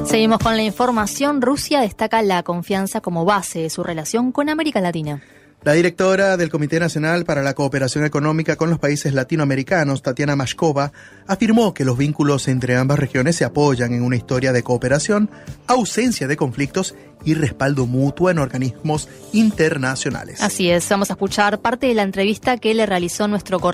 Seguimos con la información. Rusia destaca la confianza como base de su relación con América Latina. La directora del Comité Nacional para la Cooperación Económica con los Países Latinoamericanos, Tatiana Mashkova, afirmó que los vínculos entre ambas regiones se apoyan en una historia de cooperación, ausencia de conflictos y respaldo mutuo en organismos internacionales. Así es, vamos a escuchar parte de la entrevista que le realizó nuestro corresponsal